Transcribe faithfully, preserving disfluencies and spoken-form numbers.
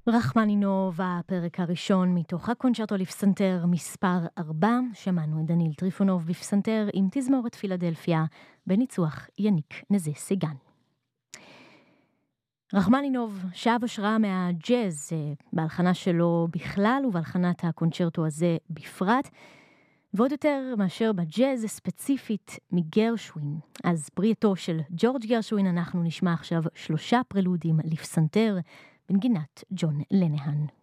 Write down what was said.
רחמנינוב, הפרק הראשון מתוך הקונצ'רטו לפסנתר מספר ארבע, שמענו את דניל טריפונוב בפסנתר עם תזמורת פילדלפיה, בניצוח יניק נזה סיגן. רחמנינוב שאב השראה מהג'אז, בהלחנה שלו בכלל ובהלחנת הקונצ'רטו הזה בפרט, ועוד יותר מאשר בג'אז ספציפית מגרשווין. אז פרי של ג'ורג' גרשווין אנחנו נשמע עכשיו שלושה פרלודים לפסנתר, בנגינת ג'ון לנהן.